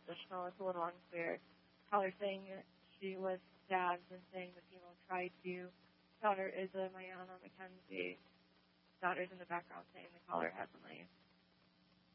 positional. It's a little unclear. Caller saying she was stabbed and saying the female tried to. Daughter is a Mayana McKenzie. Daughter's in the background saying the caller has a knife.